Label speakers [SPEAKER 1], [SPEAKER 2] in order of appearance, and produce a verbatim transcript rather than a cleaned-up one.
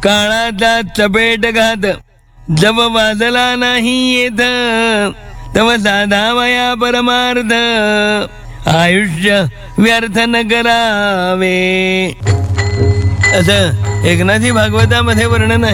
[SPEAKER 1] काळाचा चपेट घात जब वाजला नाही येत तव साधावया परमार्थ आयुष्य व्यर्थ न करावे असं एकनाथी भागवतामध्ये वर्णन आहे.